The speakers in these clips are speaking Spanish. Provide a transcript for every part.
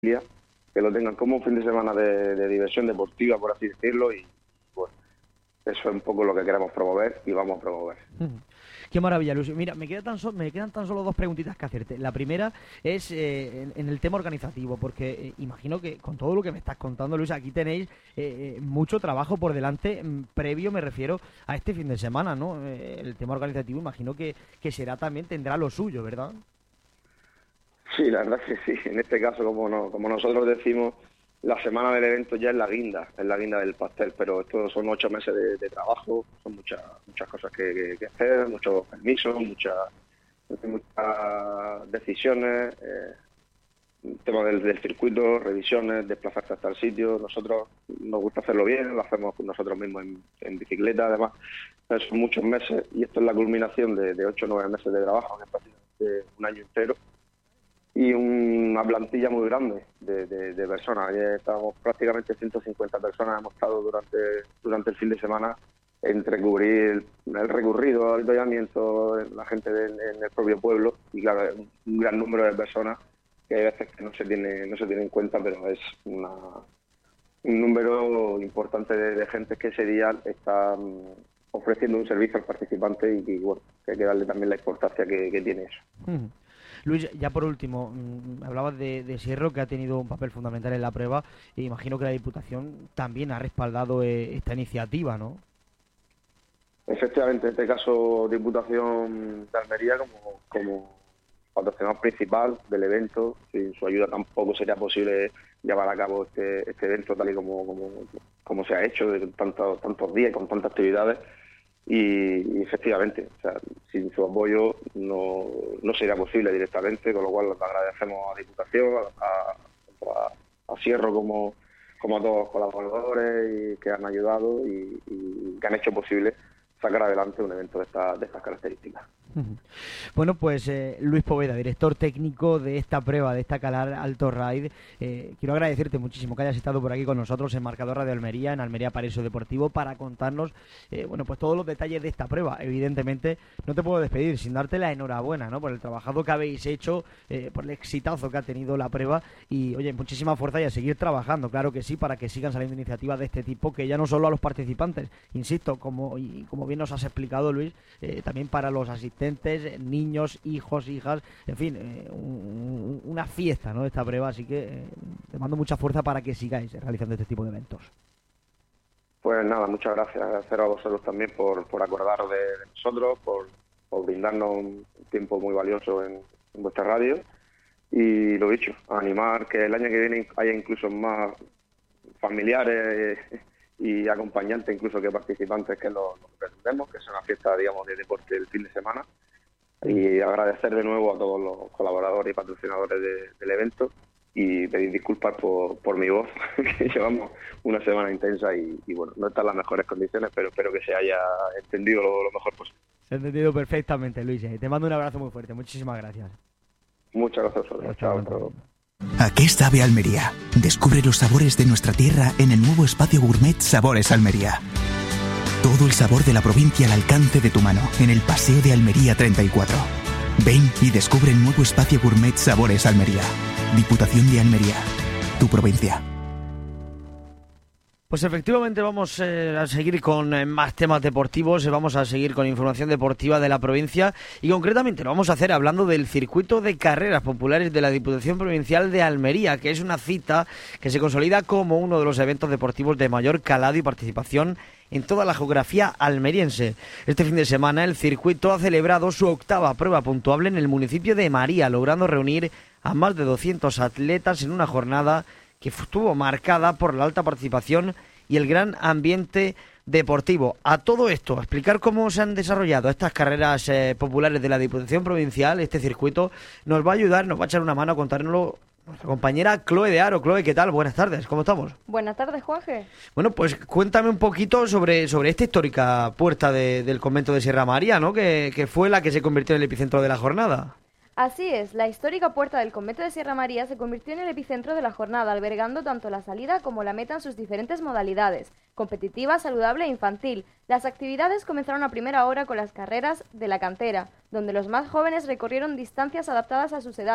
que lo tengan como un fin de semana de diversión deportiva, por así decirlo, y bueno, eso es un poco lo que queremos promover y vamos a promover. Qué maravilla, Luis. Mira, me quedan tan solo dos preguntitas que hacerte. La primera es en el tema organizativo, porque imagino que con todo lo que me estás contando, Luis, aquí tenéis mucho trabajo por delante, previo, me refiero, a este fin de semana, ¿no? El tema organizativo, imagino que será también, tendrá lo suyo, ¿verdad? Sí, la verdad es que sí. En este caso, como nosotros decimos, la semana del evento ya es la guinda del pastel, pero estos son 8 meses de trabajo, son muchas cosas que hacer, muchos permisos, muchas decisiones, tema del circuito, revisiones, desplazarse hasta el sitio. Nosotros nos gusta hacerlo bien, lo hacemos nosotros mismos en bicicleta, además. Son muchos meses y esto es la culminación de 8 o 9 meses de trabajo, que es prácticamente un año entero. Y una plantilla muy grande de personas. Ya estamos prácticamente 150 personas, hemos estado durante el fin de semana entre cubrir el recorrido, el avituallamiento, la gente en el propio pueblo y claro, un gran número de personas que hay veces que no se tiene en cuenta, pero es un número importante de gente que ese día está ofreciendo un servicio al participante y bueno, que hay que darle también la importancia que tiene eso. Luis, ya por último, hablabas de Sierro, que ha tenido un papel fundamental en la prueba, e imagino que la Diputación también ha respaldado esta iniciativa, ¿no? Efectivamente, en este caso Diputación de Almería como patrocinador principal del evento. Sin su ayuda tampoco sería posible llevar a cabo este evento tal y como se ha hecho, de tantos días, con tantas actividades. Y efectivamente, o sea, sin su apoyo no sería posible directamente, con lo cual agradecemos a Diputación, a Sierro como a todos los colaboradores y que han ayudado y que han hecho posible sacar adelante un evento de estas características. Bueno, pues Luis Poveda, director técnico de esta prueba, de esta Calar Alto Ride, quiero agradecerte muchísimo que hayas estado por aquí con nosotros en Marcador Radio Almería, en Almería Paraíso Deportivo, para contarnos bueno, pues todos los detalles de esta prueba. Evidentemente no te puedo despedir sin darte la enhorabuena, ¿no?, por el trabajado que habéis hecho, por el exitazo que ha tenido la prueba y, oye, muchísima fuerza y a seguir trabajando, claro que sí, para que sigan saliendo iniciativas de este tipo, que ya no solo a los participantes, insisto, como bien nos has explicado, Luis, también para los asistentes, niños, hijos, hijas, en fin, una fiesta, ¿no?, de esta prueba, así que te mando mucha fuerza para que sigáis realizando este tipo de eventos. Pues nada, muchas gracias. Agradecer a vosotros también por acordaros de nosotros, por brindarnos un tiempo muy valioso en vuestra radio y lo dicho, a animar que el año que viene haya incluso más familiares y acompañantes incluso que participantes, que lo pretendemos, que sea una fiesta, digamos, de deporte el fin de semana. Y agradecer de nuevo a todos los colaboradores y patrocinadores del evento y pedir disculpas por mi voz, que llevamos una semana intensa y bueno, no está en las mejores condiciones, pero espero que se haya entendido lo mejor posible. Se ha entendido perfectamente, Luis. Te mando un abrazo muy fuerte. Muchísimas gracias. Muchas gracias a vosotros. Chao. ¿A qué sabe Almería? Descubre los sabores de nuestra tierra en el nuevo espacio gourmet Sabores Almería. Todo el sabor de la provincia al alcance de tu mano en el Paseo de Almería 34. Ven y descubre el nuevo espacio gourmet Sabores Almería. Diputación de Almería, tu provincia. Pues efectivamente vamos a seguir con más temas deportivos, vamos a seguir con información deportiva de la provincia y concretamente lo vamos a hacer hablando del circuito de carreras populares de la Diputación Provincial de Almería, que es una cita que se consolida como uno de los eventos deportivos de mayor calado y participación en toda la geografía almeriense. Este fin de semana el circuito ha celebrado su 8ª prueba puntuable en el municipio de María, logrando reunir a más de 200 atletas en una jornada que estuvo marcada por la alta participación y el gran ambiente deportivo. A todo esto, a explicar cómo se han desarrollado estas carreras populares de la Diputación Provincial, este circuito, nos va a ayudar, nos va a echar una mano a contárnoslo nuestra compañera Chloe de Aro. Chloe, ¿qué tal? Buenas tardes, ¿cómo estamos? Buenas tardes, Juanje. Bueno, pues cuéntame un poquito sobre esta histórica puerta del convento de Sierra María, ¿no?, que fue la que se convirtió en el epicentro de la jornada. Así es, la histórica puerta del convento de Sierra María se convirtió en el epicentro de la jornada, albergando tanto la salida como la meta en sus diferentes modalidades, competitiva, saludable e infantil. Las actividades comenzaron a primera hora con las carreras de la cantera, donde los más jóvenes recorrieron distancias adaptadas a sus edades,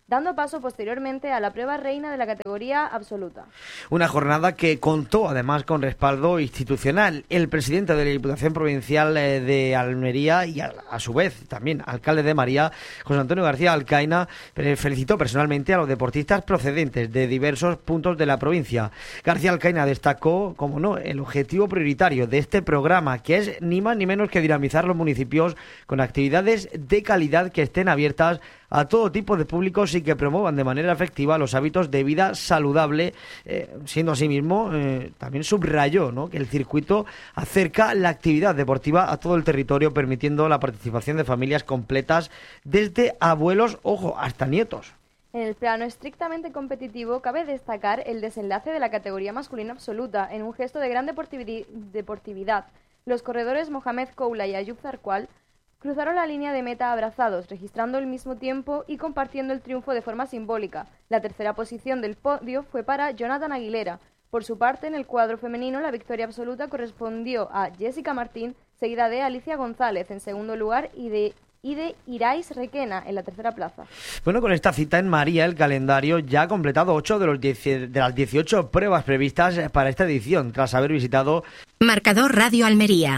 dando paso posteriormente a la prueba reina de la categoría absoluta. Una jornada que contó además con respaldo institucional. El presidente de la Diputación Provincial de Almería y a su vez también alcalde de María, José Antonio García Alcaina, felicitó personalmente a los deportistas procedentes de diversos puntos de la provincia. García Alcaina destacó, como no, el objetivo prioritario de este programa, que es ni más ni menos que dinamizar los municipios con actividades de calidad que estén abiertas a todo tipo de públicos y que promuevan de manera efectiva los hábitos de vida saludable, siendo asimismo, también subrayó, ¿no?, que el circuito acerca la actividad deportiva a todo el territorio, permitiendo la participación de familias completas desde abuelos, ojo, hasta nietos. En el plano estrictamente competitivo, cabe destacar el desenlace de la categoría masculina absoluta, en un gesto de gran deportividad. Los corredores Mohamed Koula y Ayub Zarqual cruzaron la línea de meta abrazados, registrando el mismo tiempo y compartiendo el triunfo de forma simbólica. La tercera posición del podio fue para Jonathan Aguilera. Por su parte, en el cuadro femenino, la victoria absoluta correspondió a Jessica Martín, seguida de Alicia González en segundo lugar y de Irais Requena en la tercera plaza. Bueno, con esta cita en María, el calendario ya ha completado 8 de las 18 pruebas previstas para esta edición, tras haber visitado Marcador Radio Almería,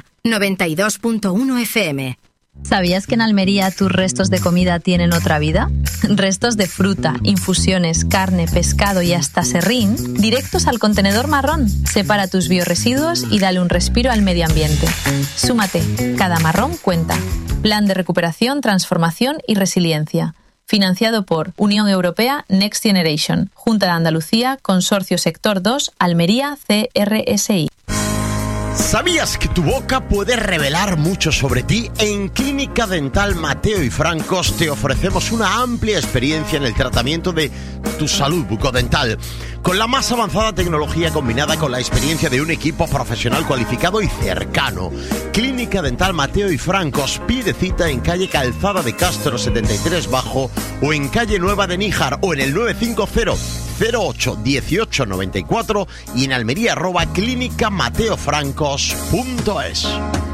92.1 FM. ¿Sabías que en Almería tus restos de comida tienen otra vida? Restos de fruta, infusiones, carne, pescado y hasta serrín, directos al contenedor marrón. Separa tus biorresiduos y dale un respiro al medio ambiente. Súmate, cada marrón cuenta. Plan de recuperación, transformación y resiliencia. Financiado por Unión Europea Next Generation, Junta de Andalucía, Consorcio Sector 2, Almería, CRSI. ¿Sabías que tu boca puede revelar mucho sobre ti? En Clínica Dental Mateo y Francos te ofrecemos una amplia experiencia en el tratamiento de tu salud bucodental, con la más avanzada tecnología combinada con la experiencia de un equipo profesional cualificado y cercano. Clínica Dental Mateo y Francos, pide cita en calle Calzada de Castro 73 Bajo o en calle Nueva de Níjar o en el 950 08 18 94 y en Almería @clínicamateofrancos.es.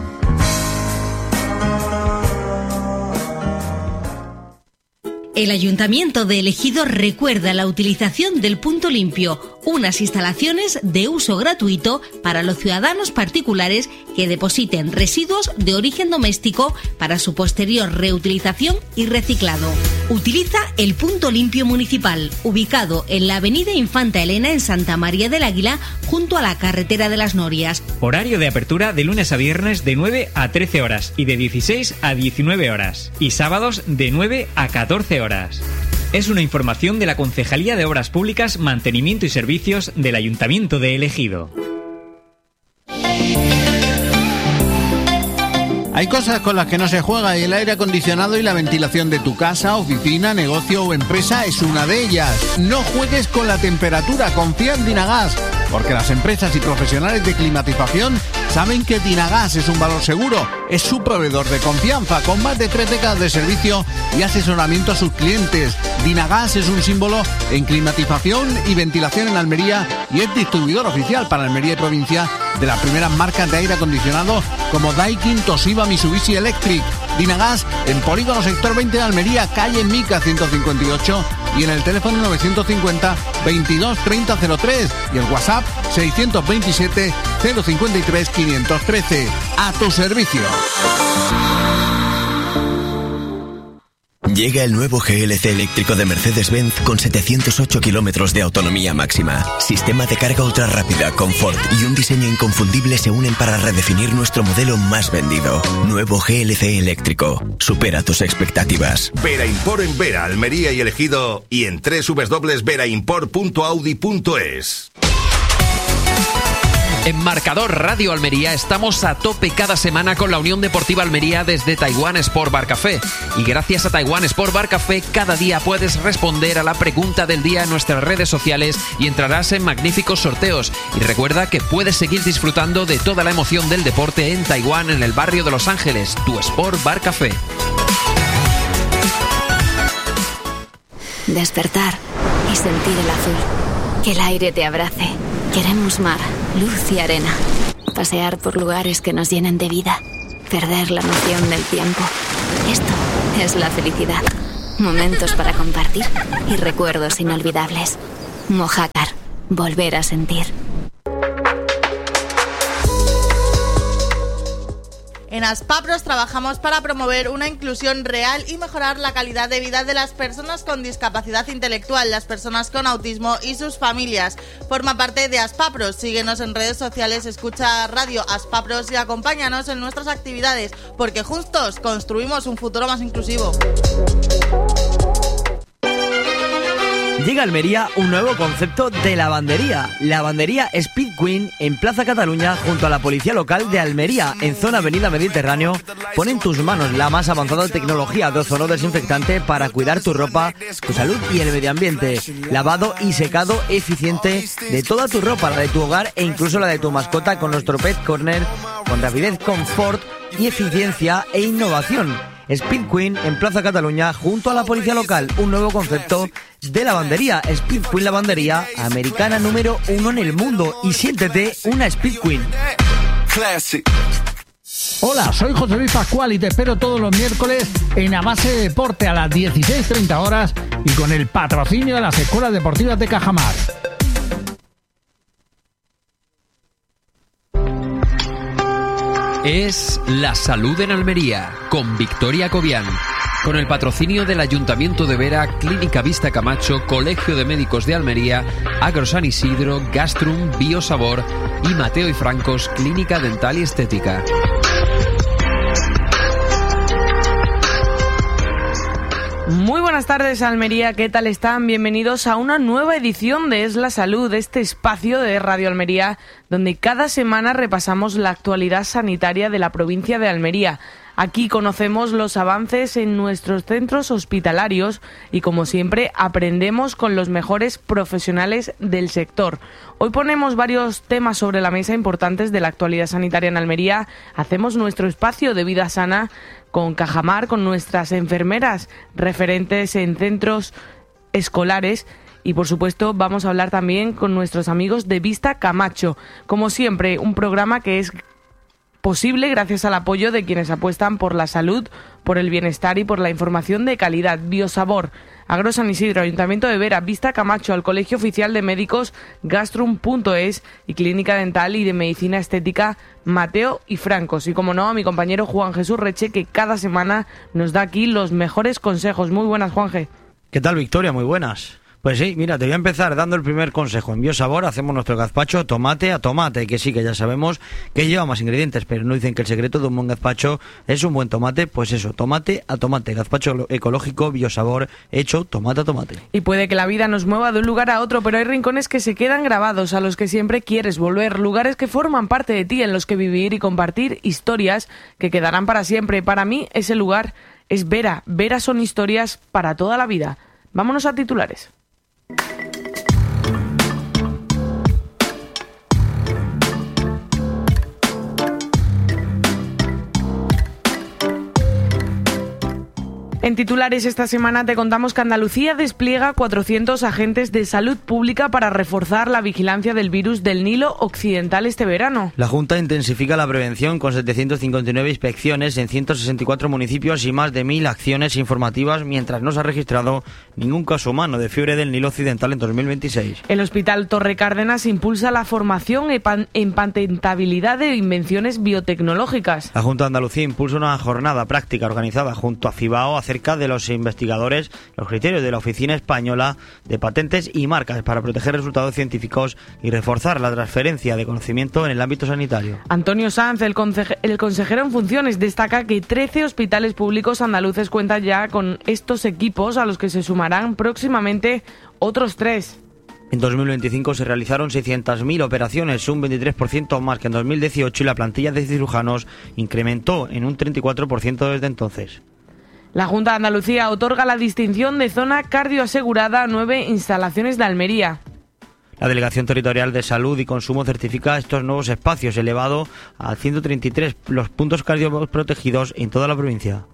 El Ayuntamiento de El Ejido recuerda la utilización del punto limpio, unas instalaciones de uso gratuito para los ciudadanos particulares que depositen residuos de origen doméstico para su posterior reutilización y reciclado. Utiliza el punto limpio municipal, ubicado en la avenida Infanta Elena en Santa María del Águila, junto a la carretera de las Norias. Horario de apertura de lunes a viernes de 9 a 13 horas y de 16 a 19 horas. Y sábados de 9 a 14 horas. Es una información de la Concejalía de Obras Públicas, Mantenimiento y Servicios del Ayuntamiento de El Ejido. Hay cosas con las que no se juega y el aire acondicionado y la ventilación de tu casa, oficina, negocio o empresa es una de ellas. No juegues con la temperatura, confía en Dinagas, porque las empresas y profesionales de climatización saben que Dinagas es un valor seguro, es su proveedor de confianza, con más de 3 décadas de servicio y asesoramiento a sus clientes. Dinagas es un símbolo en climatización y ventilación en Almería y es distribuidor oficial para Almería y provincia de las primeras marcas de aire acondicionado como Daikin, Toshiba, Mitsubishi Electric. Dinagas en Polígono Sector 20 de Almería, calle Mica 158 y en el teléfono 950 22 30 03 y el WhatsApp 627 053 513. A tu servicio. Llega el nuevo GLC eléctrico de Mercedes-Benz con 708 kilómetros de autonomía máxima. Sistema de carga ultra rápida, confort y un diseño inconfundible se unen para redefinir nuestro modelo más vendido. Nuevo GLC eléctrico. Supera tus expectativas. Vera Import en Vera, Almería y El Ejido y en www.veraimport.audi.es. En Marcador Radio Almería estamos a tope cada semana con la Unión Deportiva Almería desde Taiwan Sport Bar Café. Y gracias a Taiwan Sport Bar Café, cada día puedes responder a la pregunta del día en nuestras redes sociales y entrarás en magníficos sorteos. Y recuerda que puedes seguir disfrutando de toda la emoción del deporte en Taiwán, en el barrio de Los Ángeles, tu Sport Bar Café. Despertar y sentir el azul. Que el aire te abrace. Queremos mar, luz y arena. Pasear por lugares que nos llenen de vida. Perder la noción del tiempo. Esto es la felicidad. momentos para compartir y recuerdos inolvidables. Mojácar, volver a sentir. En Aspapros trabajamos para promover una inclusión real y mejorar la calidad de vida de las personas con discapacidad intelectual, las personas con autismo y sus familias. Forma parte de Aspapros, síguenos en redes sociales, escucha Radio Aspapros y acompáñanos en nuestras actividades, porque juntos construimos un futuro más inclusivo. Llega a Almería un nuevo concepto de lavandería. Lavandería Speed Queen en Plaza Cataluña junto a la policía local de Almería, en zona Avenida Mediterráneo. Pone en tus manos la más avanzada tecnología de ozono desinfectante para cuidar tu ropa, tu salud y el medio ambiente. Lavado y secado eficiente de toda tu ropa, la de tu hogar e incluso la de tu mascota con nuestro Pet Corner, con rapidez, confort y eficiencia e innovación. Speed Queen en Plaza Cataluña junto a la policía local, un nuevo concepto de lavandería. Speed Queen Lavandería, americana número 1 en el mundo, y siéntete una Speed Queen. Hola, soy José Luis Pascual y te espero todos los miércoles en A Base de Deporte a las 16:30 horas y con el patrocinio de las Escuelas Deportivas de Cajamar. Es La Salud en Almería, con Victoria Cobian. Con el patrocinio del Ayuntamiento de Vera, Clínica Vista Camacho, Colegio de Médicos de Almería, Agro San Isidro, Gastrum, Biosabor y Mateo y Francos, Clínica Dental y Estética. Muy buenas tardes, Almería, ¿qué tal están? Bienvenidos a una nueva edición de Es la Salud, este espacio de Radio Almería, donde cada semana repasamos la actualidad sanitaria de la provincia de Almería. Aquí conocemos los avances en nuestros centros hospitalarios y, como siempre, aprendemos con los mejores profesionales del sector. Hoy ponemos varios temas sobre la mesa importantes de la actualidad sanitaria en Almería. Hacemos nuestro espacio de vida sana con Cajamar, con nuestras enfermeras referentes en centros escolares. Y, por supuesto, vamos a hablar también con nuestros amigos de Vista Camacho. Como siempre, un programa que es posible gracias al apoyo de quienes apuestan por la salud, por el bienestar y por la información de calidad. Biosabor, Agro San Isidro, Ayuntamiento de Vera, Vista Camacho, al Colegio Oficial de Médicos, Gastrum.es y Clínica Dental y de Medicina Estética, Mateo y Francos. Y, como no, a mi compañero Juan Jesús Reche, que cada semana nos da aquí los mejores consejos. Muy buenas, Juanje. ¿Qué tal, Victoria? Muy buenas. Pues sí, mira, te voy a empezar dando el primer consejo. En Biosabor hacemos nuestro gazpacho tomate a tomate, que sí, que ya sabemos que lleva más ingredientes, pero no dicen que el secreto de un buen gazpacho es un buen tomate. Pues eso, tomate a tomate, gazpacho ecológico Biosabor hecho tomate a tomate. Y puede que la vida nos mueva de un lugar a otro, pero hay rincones que se quedan grabados, a los que siempre quieres volver, lugares que forman parte de ti, en los que vivir y compartir historias que quedarán para siempre. Para mí, ese lugar es Vera. Vera son historias para toda la vida. Vámonos a titulares. En titulares esta semana te contamos que Andalucía despliega 400 agentes de salud pública para reforzar la vigilancia del virus del Nilo Occidental este verano. La Junta intensifica la prevención con 759 inspecciones en 164 municipios y más de 1.000 acciones informativas, mientras no se ha registrado ningún caso humano de fiebre del Nilo Occidental en 2026. El Hospital Torre Cárdenas impulsa la formación en patentabilidad de invenciones biotecnológicas. La Junta de Andalucía impulsa una jornada práctica organizada junto a Fibao acerca de los investigadores, los criterios de la Oficina Española de Patentes y Marcas para proteger resultados científicos y reforzar la transferencia de conocimiento en el ámbito sanitario. Antonio Sanz, el consejero en funciones, destaca que 13 hospitales públicos andaluces cuentan ya con estos equipos, a los que se sumarán próximamente otros 3. En 2025 se realizaron 600.000 operaciones, un 23% más que en 2018, y la plantilla de cirujanos incrementó en un 34% desde entonces. La Junta de Andalucía otorga la distinción de zona cardioasegurada a 9 instalaciones de Almería. La Delegación Territorial de Salud y Consumo certifica estos nuevos espacios, elevado a 133 los puntos cardioprotegidos en toda la provincia.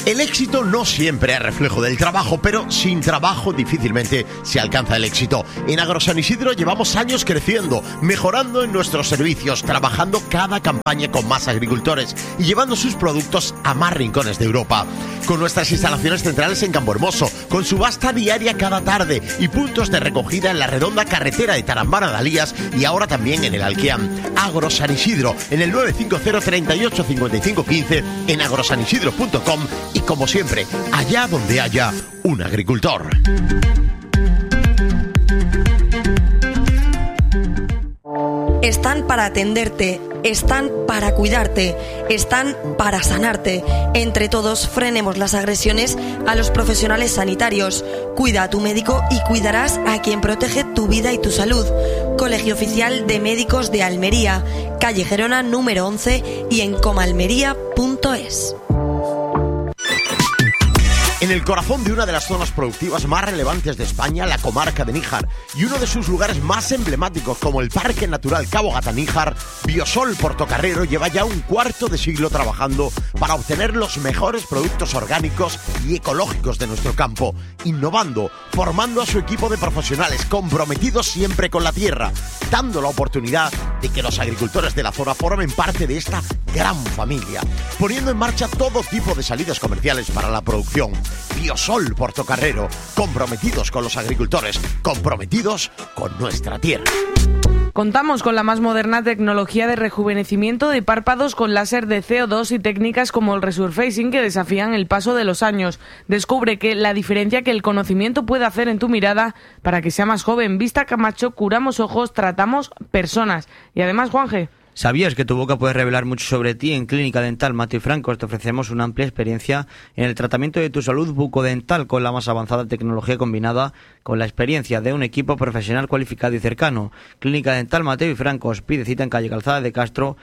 El éxito no siempre es reflejo del trabajo, pero sin trabajo difícilmente se alcanza el éxito. En Agrosan Isidro llevamos años creciendo, mejorando en nuestros servicios, trabajando cada campaña con más agricultores y llevando sus productos a más rincones de Europa. Con nuestras instalaciones centrales en Campohermoso, con subasta diaria cada tarde y puntos de recogida en la redonda carretera de Tarambana de Alías y ahora también en el Alquiam. Agrosan Isidro, en el 950 38 55 15, en agrosanisidro.com y como siempre, allá donde haya un agricultor. Están para atenderte, están para cuidarte, están para sanarte. Entre todos frenemos las agresiones a los profesionales sanitarios. Cuida a tu médico y cuidarás a quien protege tu vida y tu salud. Colegio Oficial de Médicos de Almería, calle Gerona número 11 y en comalmería.es. En el corazón de una de las zonas productivas más relevantes de España, la comarca de Níjar, y uno de sus lugares más emblemáticos como el Parque Natural Cabo Gata-Níjar, Biosol Portocarrero lleva ya un cuarto de siglo trabajando para obtener los mejores productos orgánicos y ecológicos de nuestro campo, innovando, formando a su equipo de profesionales comprometidos siempre con la tierra, dando la oportunidad de que los agricultores de la zona formen parte de esta gran familia, poniendo en marcha todo tipo de salidas comerciales para la producción. Biosol Portocarrero, comprometidos con los agricultores, comprometidos con nuestra tierra. Contamos con la más moderna tecnología de rejuvenecimiento de párpados con láser de CO2 y técnicas como el resurfacing que desafían el paso de los años. Descubre la diferencia que el conocimiento puede hacer en tu mirada para que sea más joven. Vista Camacho, curamos ojos, tratamos personas. Y además, Juanje, ¿sabías que tu boca puede revelar mucho sobre ti? En Clínica Dental Mateo y Francos te ofrecemos una amplia experiencia en el tratamiento de tu salud bucodental con la más avanzada tecnología combinada con la experiencia de un equipo profesional cualificado y cercano. Clínica Dental Mateo y Francos, pide cita en calle Calzada de Castro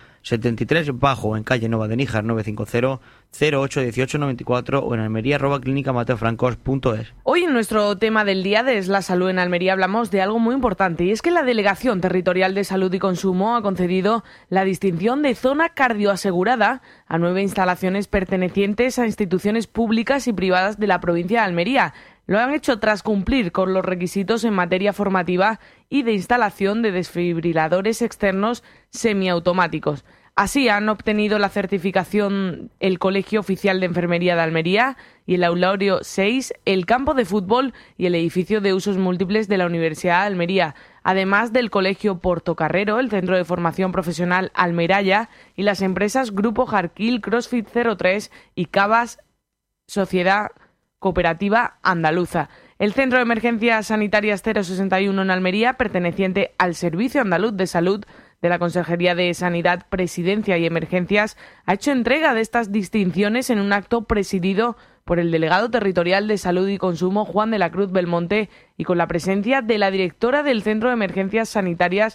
73 bajo, en calle Nueva de Níjar 950 08 18 94 o en Almería @clinicamateofrancos.es. Hoy en nuestro tema del día de Es la Salud en Almería hablamos de algo muy importante, y es que la Delegación Territorial de Salud y Consumo ha concedido la distinción de zona cardioasegurada a 9 instalaciones pertenecientes a instituciones públicas y privadas de la provincia de Almería. Lo han hecho tras cumplir con los requisitos en materia formativa y de instalación de desfibriladores externos semiautomáticos. Así han obtenido la certificación el Colegio Oficial de Enfermería de Almería y el Aulario 6, el campo de fútbol y el edificio de usos múltiples de la Universidad de Almería, además del Colegio Portocarrero, el Centro de Formación Profesional Almeraya y las empresas Grupo Jarquil, CrossFit 03 y Cabas Sociedad Cooperativa Andaluza. El Centro de Emergencias Sanitarias 061 en Almería, perteneciente al Servicio Andaluz de Salud de la Consejería de Sanidad, Presidencia y Emergencias, ha hecho entrega de estas distinciones en un acto presidido por el delegado territorial de Salud y Consumo, Juan de la Cruz Belmonte, y con la presencia de la directora del Centro de Emergencias Sanitarias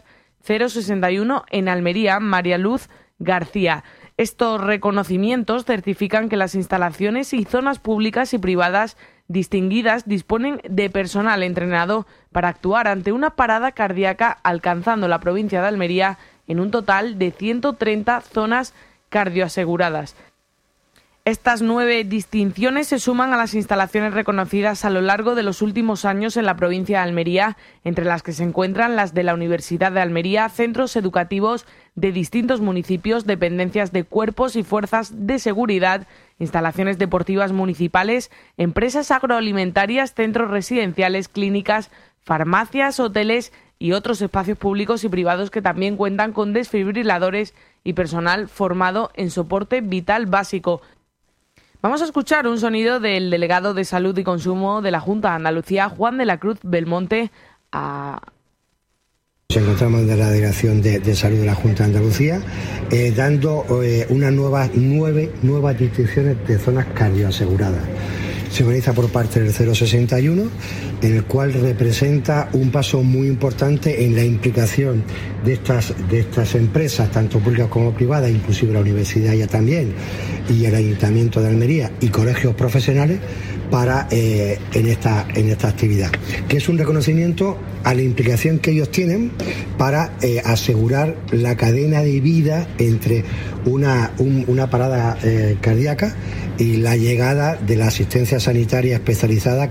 061 en Almería, María Luz García. Estos reconocimientos certifican que las instalaciones y zonas públicas y privadas distinguidas disponen de personal entrenado para actuar ante una parada cardíaca, alcanzando la provincia de Almería en un total de 130 zonas cardioaseguradas. Estas 9 distinciones se suman a las instalaciones reconocidas a lo largo de los últimos años en la provincia de Almería, entre las que se encuentran las de la Universidad de Almería, centros educativos de distintos municipios, dependencias de cuerpos y fuerzas de seguridad, instalaciones deportivas municipales, empresas agroalimentarias, centros residenciales, clínicas, farmacias, hoteles y otros espacios públicos y privados que también cuentan con desfibriladores y personal formado en soporte vital básico. Vamos a escuchar un sonido del delegado de Salud y Consumo de la Junta de Andalucía, Juan de la Cruz Belmonte. Nos encontramos de la Delegación de Salud de la Junta de Andalucía dando unas nueve nuevas distinciones de zonas cardioaseguradas. Se organiza por parte del 061, en el cual representa un paso muy importante en la implicación de estas empresas, tanto públicas como privadas, inclusive la universidad ya también, y el Ayuntamiento de Almería y colegios profesionales, en esta actividad, que es un reconocimiento a la implicación que ellos tienen para asegurar la cadena de vida entre una parada cardíaca y la llegada de la asistencia sanitaria especializada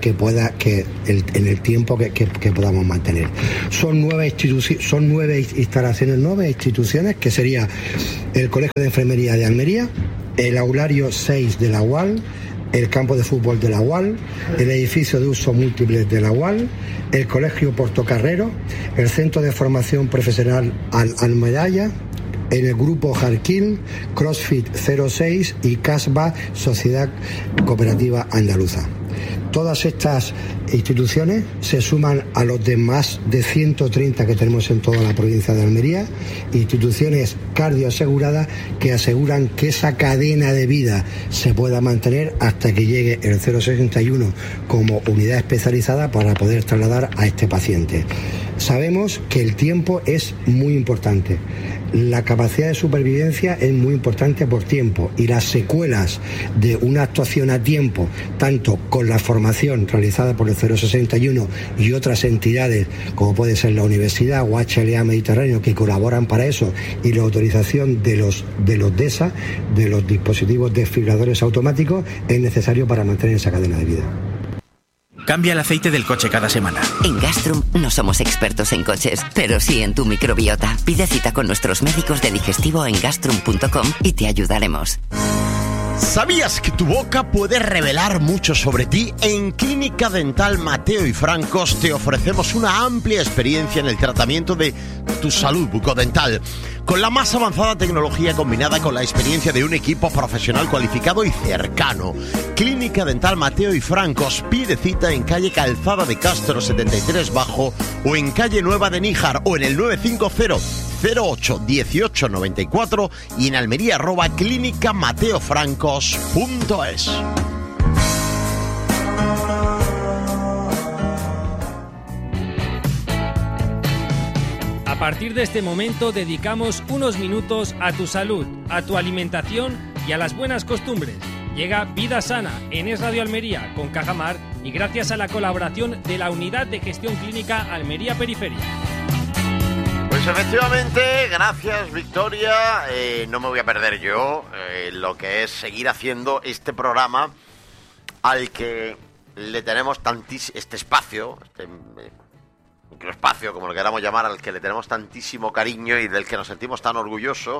en el tiempo que podamos mantener. Son 9 instalaciones, 9 instituciones, que sería el Colegio de Enfermería de Almería, el Aulario 6 de la UAL, el campo de fútbol de la UAL, el edificio de uso múltiple de la UAL, el Colegio Portocarrero, el Centro de Formación Profesional Almedalla, en el grupo Jarquín, CrossFit 06 y Casba, Sociedad Cooperativa Andaluza. Todas estas instituciones se suman a los demás de 130 que tenemos en toda la provincia de Almería, instituciones cardioaseguradas que aseguran que esa cadena de vida se pueda mantener hasta que llegue el 061 como unidad especializada para poder trasladar a este paciente. Sabemos que el tiempo es muy importante. La capacidad de supervivencia es muy importante por tiempo, y las secuelas de una actuación a tiempo, tanto con la formación realizada por el 061 y otras entidades como puede ser la Universidad o HLA Mediterráneo, que colaboran para eso, y la autorización de los DESA, de los dispositivos desfibriladores automáticos, es necesario para mantener esa cadena de vida. Cambia el aceite del coche cada semana. En Gastrum no somos expertos en coches, pero sí en tu microbiota. Pide cita con nuestros médicos de digestivo en gastrum.com y te ayudaremos. ¿Sabías que tu boca puede revelar mucho sobre ti? En Clínica Dental Mateo y Francos te ofrecemos una amplia experiencia en el tratamiento de tu salud bucodental, con la más avanzada tecnología combinada con la experiencia de un equipo profesional cualificado y cercano. Clínica Dental Mateo y Francos. Pide cita en calle Calzada de Castro 73 Bajo o en calle Nueva de Níjar, o en el 950 08 18 94 y en Almería @clínicamateofrancos.es. A partir de este momento dedicamos unos minutos a tu salud, a tu alimentación y a las buenas costumbres. Llega Vida Sana en Es Radio Almería con Cajamar y gracias a la colaboración de la Unidad de Gestión Clínica Almería Periferia. Pues efectivamente, gracias Victoria, no me voy a perder yo lo que es seguir haciendo este programa al que le tenemos este espacio, este microespacio, como lo queramos llamar, al que le tenemos tantísimo cariño y del que nos sentimos tan orgullosos,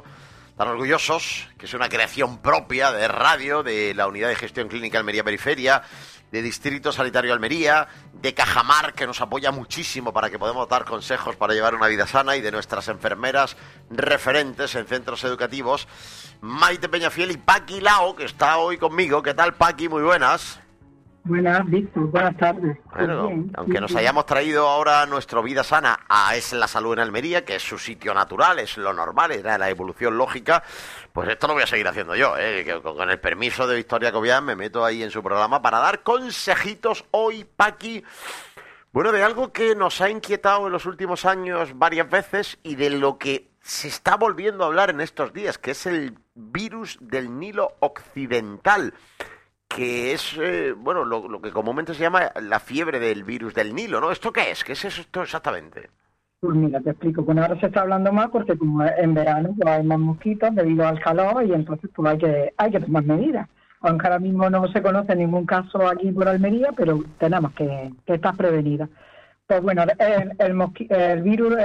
que es una creación propia de radio, de la Unidad de Gestión Clínica Almería Periferia, de Distrito Sanitario Almería, de Cajamar, que nos apoya muchísimo para que podamos dar consejos para llevar una vida sana, y de nuestras enfermeras referentes en centros educativos, Maite Peñafiel y Paqui Lao, que está hoy conmigo. ¿Qué tal, Paqui? Muy buenas. Buenas, Víctor. Buenas tardes. Bueno, bien, aunque nos hayamos traído ahora nuestro Vida Sana a Es la Salud en Almería, que es su sitio natural, es lo normal, es la evolución lógica, pues esto lo voy a seguir haciendo yo, que con el permiso de Victoria Cobian me meto ahí en su programa para dar consejitos hoy, Paqui, bueno, de algo que nos ha inquietado en los últimos años varias veces y de lo que se está volviendo a hablar en estos días, que es el virus del Nilo Occidental, que es, lo que comúnmente se llama la fiebre del virus del Nilo, ¿no? ¿Esto qué es? ¿Qué es esto exactamente? Pues mira, te explico. Bueno, ahora se está hablando más porque como en verano pues hay más mosquitos debido al calor, y entonces pues hay que tomar medidas. Aunque ahora mismo no se conoce ningún caso aquí por Almería, pero tenemos que estar prevenidos. Pues bueno, el virus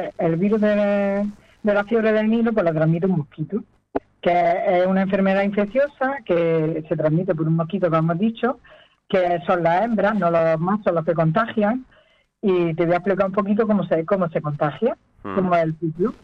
de la fiebre del Nilo pues lo transmite un mosquito, que es una enfermedad infecciosa que se transmite por un mosquito, como hemos dicho, que son las hembras, no los machos los que contagian. Y te voy a explicar un poquito cómo se contagia, cómo es el ciclo.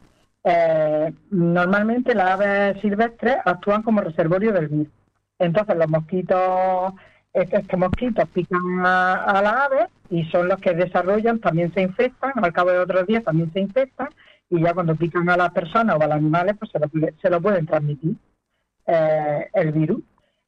Normalmente las aves silvestres actúan como reservorio del virus. Entonces los mosquitos, estos mosquitos pican a las aves y son los que desarrollan, también se infectan, al cabo de otros días también se infectan, y ya cuando pican a las personas o a los animales, pues se lo pueden transmitir el virus.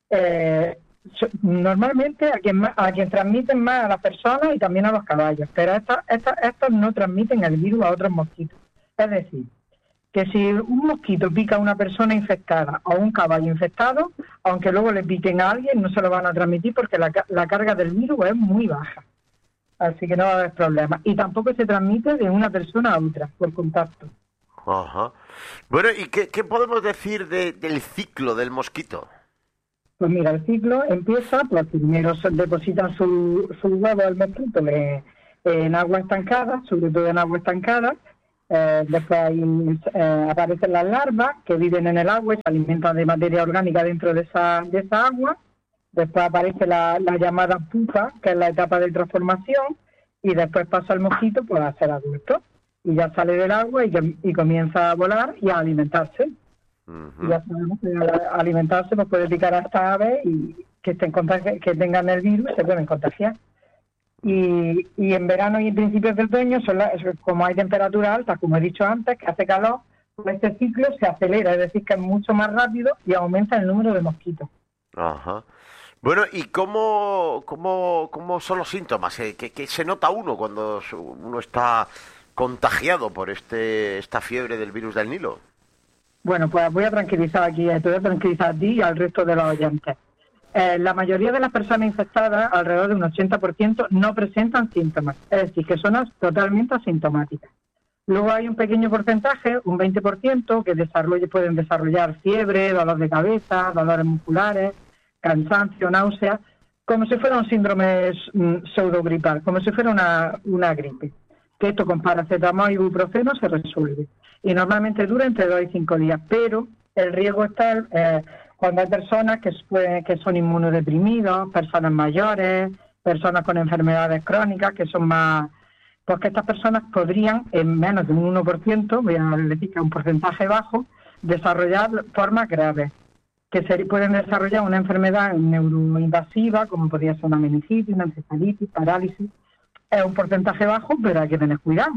Normalmente a quien transmiten más a las personas y también a los caballos, pero estos no transmiten el virus a otros mosquitos. Es decir, que si un mosquito pica a una persona infectada o un caballo infectado, aunque luego le piquen a alguien, no se lo van a transmitir porque la carga del virus es muy baja. Así que no va a haber problema. Y tampoco se transmite de una persona a otra por contacto. Ajá. Bueno, ¿y qué podemos decir del ciclo del mosquito? Pues mira, el ciclo empieza, pues primero se depositan su huevo el mosquito en agua estancada, sobre todo en agua estancada. Después aparecen las larvas que viven en el agua y se alimentan de materia orgánica dentro de esa agua. Después aparece la llamada pupa, que es la etapa de transformación, y después pasa el mosquito pues, a ser adulto. Y ya sale del agua y comienza a volar y a alimentarse. Y ya sabemos que al alimentarse pues puede picar a esta ave y que tengan el virus se pueden contagiar. Y en verano y en principios del otoño, como hay temperatura alta, como he dicho antes, que hace calor, pues este ciclo se acelera, es decir, que es mucho más rápido y aumenta el número de mosquitos. Ajá. Bueno, ¿y cómo son los síntomas? ¿Qué se nota uno cuando uno está contagiado por esta fiebre del virus del Nilo? Bueno, pues voy a tranquilizar aquí, te voy a tranquilizar a ti y al resto de los oyentes. La mayoría de las personas infectadas, alrededor de un 80%, no presentan síntomas, es decir, que son totalmente asintomáticas. Luego hay un pequeño porcentaje, un 20%, que pueden desarrollar fiebre, dolor de cabeza, dolores musculares, cansancio, náuseas, como si fuera un síndrome pseudogripal, como si fuera una gripe. Que esto con paracetamol y ibuprofeno se resuelve. Y normalmente dura entre 2 y 5 días, pero el riesgo está cuando hay personas que son inmunodeprimidos, personas mayores, personas con enfermedades crónicas, que son más... Porque estas personas podrían, en menos de un 1%, voy a decir que es un porcentaje bajo, desarrollar formas graves, que pueden desarrollar una enfermedad neuroinvasiva, como podría ser una meningitis, una encefalitis, parálisis. Es un porcentaje bajo, pero hay que tener cuidado.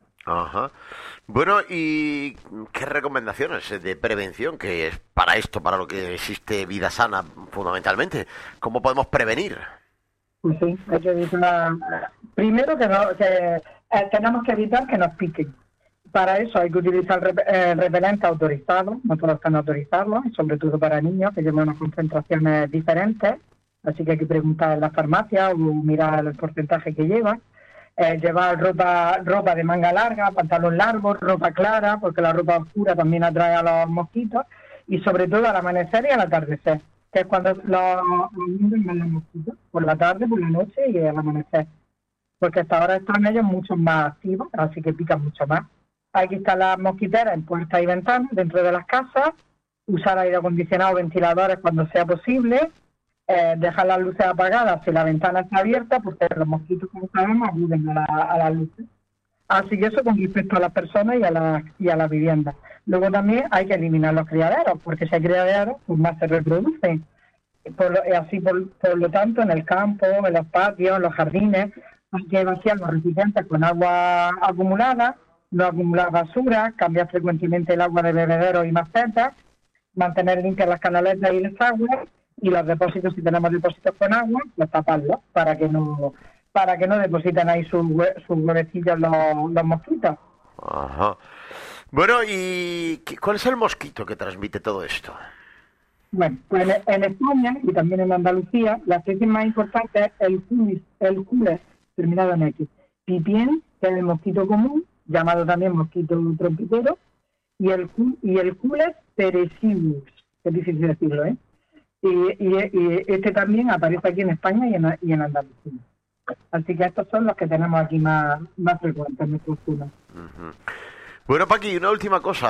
Ajá. Bueno, ¿y qué recomendaciones de prevención, que es para esto, para lo que existe Vida Sana fundamentalmente? ¿Cómo podemos prevenir? Pues sí, hay que evitar. Primero que tenemos que evitar que nos piquen. Para eso hay que utilizar repelentes autorizados, no todos están autorizados, y sobre todo para niños que llevan unas concentraciones diferentes. Así que hay que preguntar en la farmacia o mirar el porcentaje que llevan. Llevar ropa de manga larga, pantalón largo, ropa clara, porque la ropa oscura también atrae a los mosquitos. Y sobre todo al amanecer y al atardecer, que es cuando los niños ven los mosquitos, por la tarde, por la noche y al amanecer. Porque hasta ahora están ellos mucho más activos, así que pican mucho más. Hay que instalar mosquiteras en puertas y ventanas dentro de las casas, usar aire acondicionado o ventiladores cuando sea posible, dejar las luces apagadas si la ventana está abierta, porque los mosquitos, como sabemos, acuden a las luces. Así que eso con respecto a las personas y a las viviendas. Luego también hay que eliminar los criaderos, porque si hay criaderos, pues más se reproducen. Por lo tanto, en el campo, en los patios, en los jardines, hay que vaciar los recipientes con agua acumulada, no acumular basura, cambiar frecuentemente el agua de bebederos y macetas, mantener limpias las canaletas y las aguas, y los depósitos, si tenemos depósitos con agua, pues taparlos para que no depositen ahí sus huevecillos los mosquitos. Ajá. Bueno, ¿y cuál es el mosquito que transmite todo esto? Bueno, pues en España y también en Andalucía, la especie más importante es el Cules, terminado en X. Pipien, que es el mosquito común, llamado también mosquito trompitero, y el Cules perecidus, que es difícil decirlo, ¿eh? Y este también aparece aquí en España y en Andalucía. Así que estos son los que tenemos aquí más frecuentes en nuestros zonas. Uh-huh. Bueno, Paqui, una última cosa.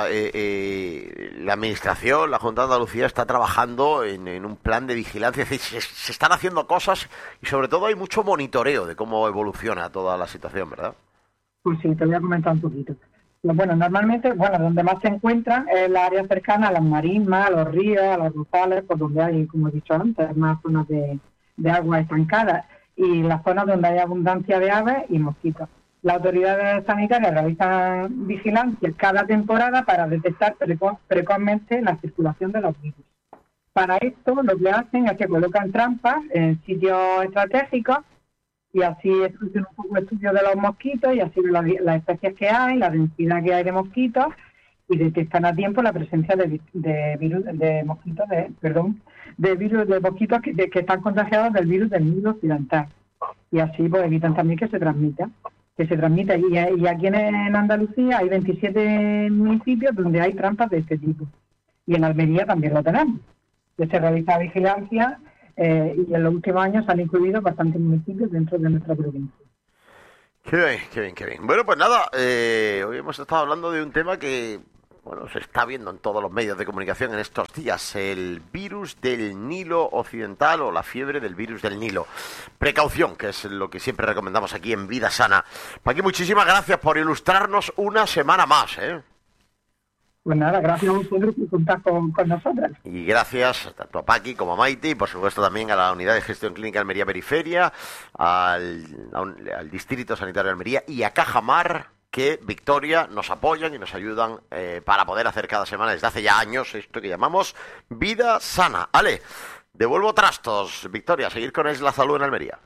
La Administración, la Junta de Andalucía, está trabajando en un plan de vigilancia. Es decir, se están haciendo cosas y sobre todo hay mucho monitoreo de cómo evoluciona toda la situación, ¿verdad? Pues sí, te voy a comentar un poquito. Bueno, normalmente, donde más se encuentran es la área cercana a las marismas, a los ríos, a los rosales, por donde hay, como he dicho antes, más zonas de agua estancada, y las zonas donde hay abundancia de aves y mosquitos. Las autoridades sanitarias realizan vigilancia cada temporada para detectar precozmente la circulación de los virus. Para esto, lo que hacen es que colocan trampas en sitios estratégicos y así hacen un poco de estudio de los mosquitos y así las especies que hay, la densidad que hay de mosquitos, y detectan a tiempo la presencia de virus de mosquitos, de mosquitos que están contagiados del virus del Nilo occidental. Y así pues evitan también que se transmita. Y aquí en Andalucía hay 27 municipios donde hay trampas de este tipo. Y en Almería también lo tenemos. Se realiza vigilancia y en los últimos años se han incluido bastantes municipios dentro de nuestra provincia. Qué bien. Bueno, pues nada, hoy hemos estado hablando de un tema que, bueno, se está viendo en todos los medios de comunicación en estos días, el virus del Nilo occidental o la fiebre del virus del Nilo. Precaución, que es lo que siempre recomendamos aquí en Vida Sana. Paqui, muchísimas gracias por ilustrarnos una semana más, ¿eh? Pues nada, gracias a vosotros por contar con nosotras. Y gracias tanto a Paqui como a Maite y por supuesto también a la Unidad de Gestión Clínica Almería Periferia, al Distrito Sanitario de Almería y a Cajamar, que Victoria nos apoyan y nos ayudan para poder hacer cada semana desde hace ya años esto que llamamos Vida Sana. Ale, devuelvo trastos. Victoria, seguir con Es la Salud en Almería.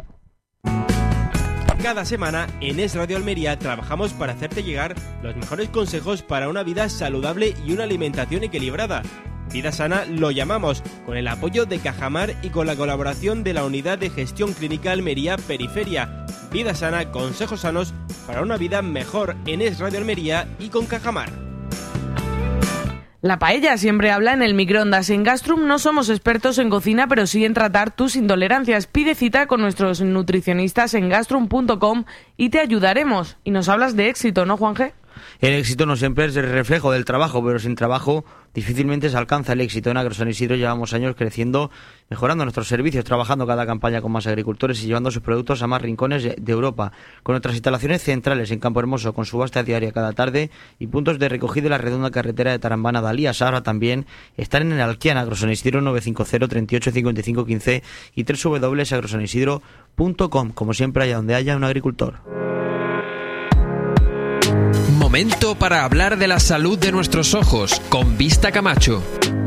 Cada semana en Es Radio Almería trabajamos para hacerte llegar los mejores consejos para una vida saludable y una alimentación equilibrada. Vida Sana lo llamamos, con el apoyo de Cajamar y con la colaboración de la Unidad de Gestión Clínica Almería Periferia. Vida Sana, consejos sanos para una vida mejor en Es Radio Almería y con Cajamar. La paella siempre habla en el microondas. En Gastrum no somos expertos en cocina, pero sí en tratar tus intolerancias. Pide cita con nuestros nutricionistas en gastrum.com y te ayudaremos. Y nos hablas de éxito, ¿no, Juanje? El éxito no siempre es el reflejo del trabajo, pero sin trabajo difícilmente se alcanza el éxito. En Agro San Isidro llevamos años creciendo, mejorando nuestros servicios, trabajando cada campaña con más agricultores y llevando sus productos a más rincones de Europa. Con nuestras instalaciones centrales en Campo Hermoso, con subasta diaria cada tarde y puntos de recogida en la redonda carretera de Tarambana a Dalías. Ahora también están en el Alquian, Agro San Isidro 950 38 55 15 y www.agrosanisidro.com. Como siempre, allá donde haya un agricultor. Momento para hablar de la salud de nuestros ojos con Vista Camacho.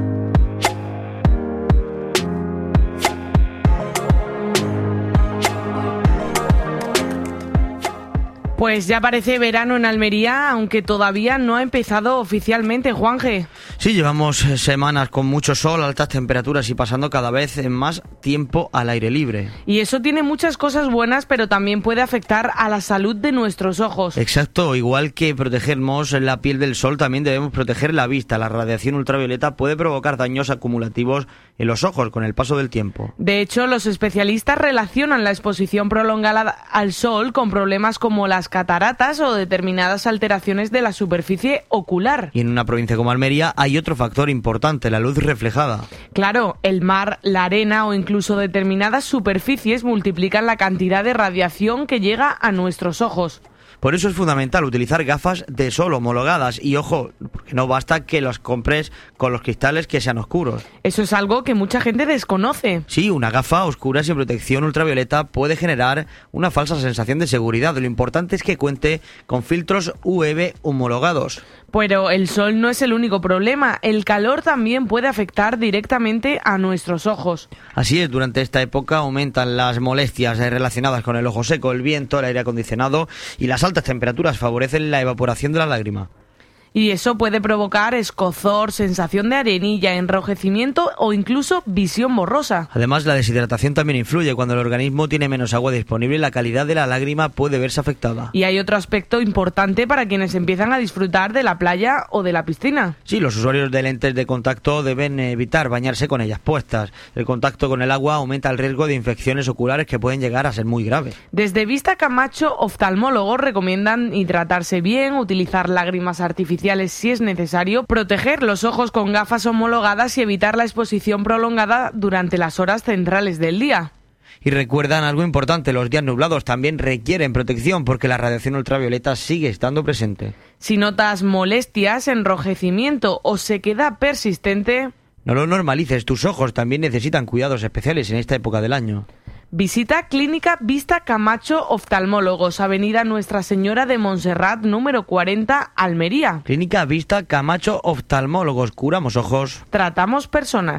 Pues ya parece verano en Almería, aunque todavía no ha empezado oficialmente, Juanje. Sí, llevamos semanas con mucho sol, altas temperaturas y pasando cada vez más tiempo al aire libre. Y eso tiene muchas cosas buenas, pero también puede afectar a la salud de nuestros ojos. Exacto, igual que protegemos la piel del sol, también debemos proteger la vista. La radiación ultravioleta puede provocar daños acumulativos en los ojos con el paso del tiempo. De hecho, los especialistas relacionan la exposición prolongada al sol con problemas como las cataratas o determinadas alteraciones de la superficie ocular. Y en una provincia como Almería hay otro factor importante, la luz reflejada. Claro, el mar, la arena o incluso determinadas superficies multiplican la cantidad de radiación que llega a nuestros ojos. Por eso es fundamental utilizar gafas de sol homologadas y ojo, porque no basta que las compres con los cristales que sean oscuros. Eso es algo que mucha gente desconoce. Sí, una gafa oscura sin protección ultravioleta puede generar una falsa sensación de seguridad. Lo importante es que cuente con filtros UV homologados. Pero el sol no es el único problema. El calor también puede afectar directamente a nuestros ojos. Así es, durante esta época aumentan las molestias relacionadas con el ojo seco, el viento, el aire acondicionado y las altas temperaturas favorecen la evaporación de la lágrima. Y eso puede provocar escozor, sensación de arenilla, enrojecimiento o incluso visión borrosa. Además, la deshidratación también influye. Cuando el organismo tiene menos agua disponible, la calidad de la lágrima puede verse afectada. Y hay otro aspecto importante para quienes empiezan a disfrutar de la playa o de la piscina. Sí, los usuarios de lentes de contacto deben evitar bañarse con ellas puestas. El contacto con el agua aumenta el riesgo de infecciones oculares que pueden llegar a ser muy graves. Desde Vista Camacho, oftalmólogos recomiendan hidratarse bien, utilizar lágrimas artificiales si es necesario, proteger los ojos con gafas homologadas y evitar la exposición prolongada durante las horas centrales del día. Y recuerdan algo importante, los días nublados también requieren protección porque la radiación ultravioleta sigue estando presente. Si notas molestias, enrojecimiento o sequedad persistente... No lo normalices, tus ojos también necesitan cuidados especiales en esta época del año. Visita Clínica Vista Camacho Oftalmólogos, Avenida Nuestra Señora de Montserrat, número 40, Almería. Clínica Vista Camacho Oftalmólogos, curamos ojos. Tratamos personas.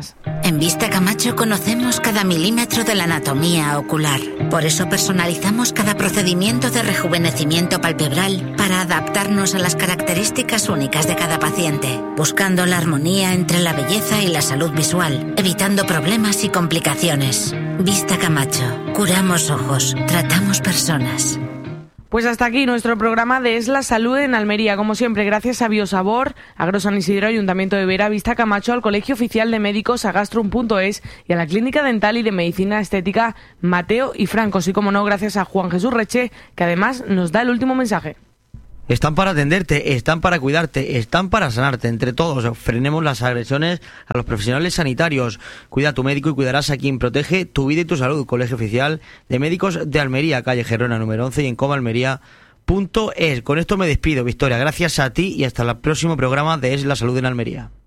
En Vista Camacho conocemos cada milímetro de la anatomía ocular. Por eso personalizamos cada procedimiento de rejuvenecimiento palpebral para adaptarnos a las características únicas de cada paciente, buscando la armonía entre la belleza y la salud visual, evitando problemas y complicaciones. Vista Camacho. Curamos ojos, tratamos personas. Pues hasta aquí nuestro programa de Es la Salud en Almería. Como siempre, gracias a Biosabor, Agro San Isidro, Ayuntamiento de Vera, Vista Camacho, al Colegio Oficial de Médicos, a Gastrum.es y a la Clínica Dental y de Medicina Estética Mateo y Francos. Y como no, gracias a Juan Jesús Reche, que además nos da el último mensaje. Están para atenderte, están para cuidarte, están para sanarte. Entre todos, frenemos las agresiones a los profesionales sanitarios. Cuida a tu médico y cuidarás a quien protege tu vida y tu salud. Colegio Oficial de Médicos de Almería, calle Gerona número 11 y en comalmería.es. Con esto me despido, Victoria. Gracias a ti y hasta el próximo programa de Es la Salud en Almería.